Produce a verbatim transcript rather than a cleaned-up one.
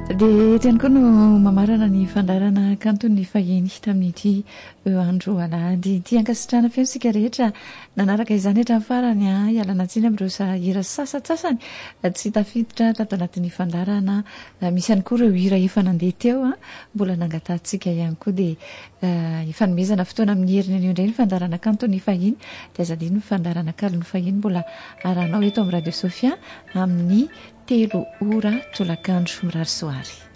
dia tiany koa no mamarana ny fandarana kanto ny fahiny tamin'ity andro alahady ity ankasitrahana fianosika rehetra nanaraka izany hetra farany a ialana tsiny amin'ireo sahira sasatsasany tsy tafiditra tato anatin'ny fandarana misy ihany koa ireo hira efa nandeha teo a mbola nangatantsika ihany koa dia ifanomezana fotoana amin'ny heriny anio indray ny fandarana kanto ny fahiny dia aza dia ny fandarana kalo ny fahiny mbola aranao eto amin'ny radio Sofia amin'ny telo ora tolakandro mirary soary.